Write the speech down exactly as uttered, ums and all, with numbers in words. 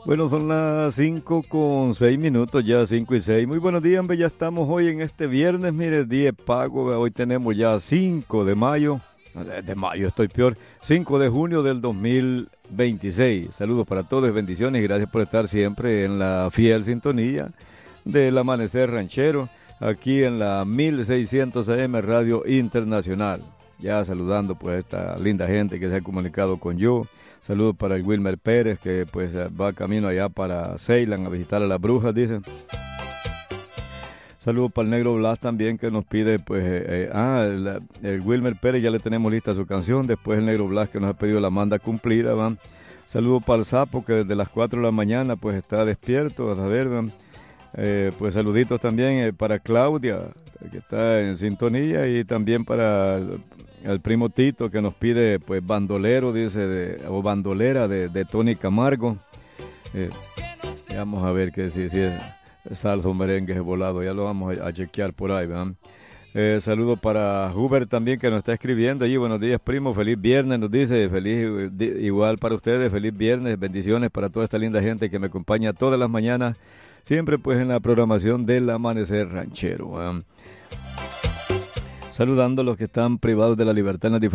Bueno, son las cinco con seis minutos, ya cinco y seis. Muy buenos días, hombre, ya estamos hoy en este viernes, mire, día de pago. Hoy tenemos ya cinco de mayo, de mayo estoy peor, cinco de junio del dos mil veintiséis. Saludos para todos, bendiciones y gracias por estar siempre en la fiel sintonía del Amanecer Ranchero, aquí en la mil seiscientos A M Radio Internacional. Ya saludando pues a esta linda gente que se ha comunicado con yo. Saludos para el Wilmer Pérez, que pues va camino allá para Ceylan a visitar a las brujas, dicen. Saludos para el Negro Blas también, que nos pide, pues, eh, eh, ah, el, el Wilmer Pérez ya le tenemos lista su canción. Después el Negro Blas, que nos ha pedido la manda cumplida, van. Saludos para el Sapo, que desde las cuatro de la mañana, pues, está despierto, a ver, van. Eh, pues saluditos también eh, para Claudia, que está en sintonía, y también para el, el primo Tito, que nos pide pues bandolero, dice, de, o bandolera de, de Tony Camargo. Eh, vamos a ver que si, si es salsa o merengue es volado, ya lo vamos a, a chequear por ahí, ¿verdad? Eh, saludos para Hubert también, que nos está escribiendo allí. Buenos días, primo, feliz viernes, nos dice. Feliz, igual para ustedes, feliz viernes, bendiciones para toda esta linda gente que me acompaña todas las mañanas, siempre pues en la programación del Amanecer Ranchero. ¿eh? Saludando a los que están privados de la libertad en las diferentes